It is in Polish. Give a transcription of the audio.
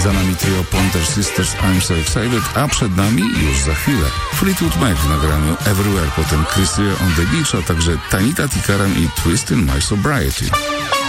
Za nami trio Pointer Sisters I'm So Excited, a przed nami już za chwilę Fleetwood Mac w nagraniu Everywhere, potem Chris Rea on the Beach, a także Tanita Tikaram i Twist in My Sobriety.